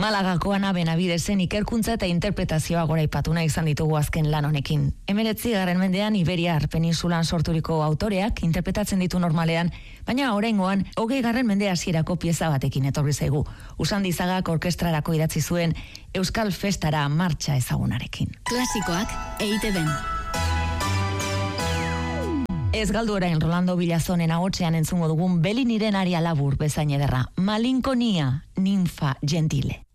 Malagako Ana Benavidesen ikerkuntza eta interpretazioa goraipatuna izan ditugu azken lan honekin. 19. mendean Iberiar peninsulan sorturiko autoreak interpretatzen ditu normalean, baina oraingoan 20. mende hasierako pieza batekin etorri zaigu. Usandizagak orkestrarako idatzi zuen Euskal Festara martxa ezagunarekin. Klasikoak EITB-n. Ez galdu orain Rolando Villazonen ahotsean entzungo dugun Beliniren aria labur bezain ederra. Malinconia, ninfa gentile.